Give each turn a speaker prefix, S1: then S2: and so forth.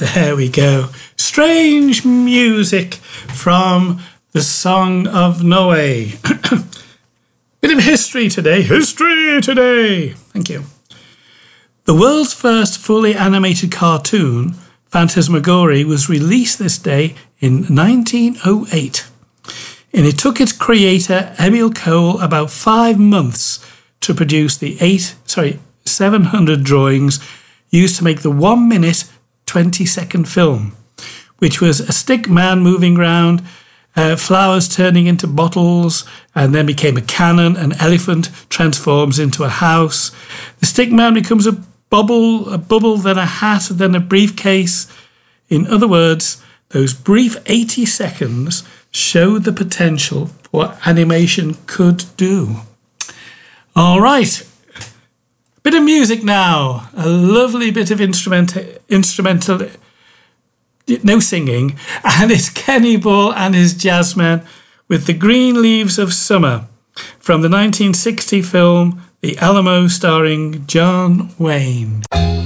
S1: There we go. Strange music from the Song of Noe. Bit of history today. History today. Thank you. The world's first fully animated cartoon, Phantasmagoria, was released this day in 1908. And it took its creator, Emil Cole, about 5 months to produce the 700 drawings used to make the 1 minute, 20-second film, which was a stick man moving around, flowers turning into bottles, and then became a cannon. An elephant transforms into a house. The stick man becomes a bubble, then a hat, then a briefcase. In other words, those brief 80 seconds showed the potential for what animation could do. All right. Bit of music now. A lovely bit of instrumental, no singing. And it's Kenny Ball and his Jazzmen with The Green Leaves of Summer from the 1960 film The Alamo, starring John Wayne.